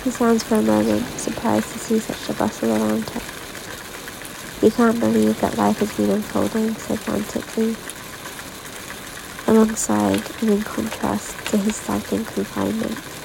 He stands for a moment, surprised to see such a bustle around her. He can't believe that life has been unfolding so frantically, alongside and in contrast to his stagnant confinement.